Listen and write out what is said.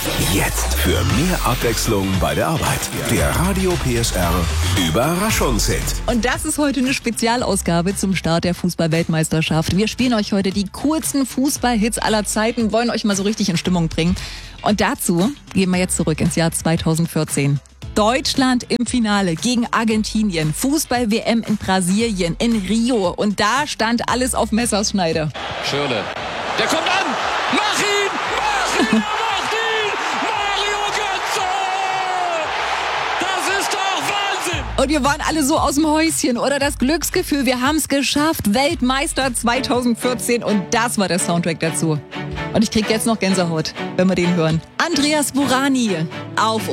Jetzt für mehr Abwechslung bei der Arbeit. Der Radio PSR Überraschungshit. Und das ist heute eine Spezialausgabe zum Start der Fußball-Weltmeisterschaft. Wir spielen euch heute die coolsten Fußballhits aller Zeiten, wollen euch mal so richtig in Stimmung bringen. Und dazu gehen wir jetzt zurück ins Jahr 2014. Deutschland im Finale gegen Argentinien. Fußball-WM in Brasilien, in Rio. Und da stand alles auf Messerschneide. Schürrle. Der kommt an! Mach ihn! Mach ihn! Mach ihn! Mario Götze! Das ist doch Wahnsinn! Und wir waren alle so aus dem Häuschen, oder? Das Glücksgefühl, wir haben es geschafft. Weltmeister 2014 und das war der Soundtrack dazu. Und ich krieg jetzt noch Gänsehaut, wenn wir den hören. Andreas Burani auf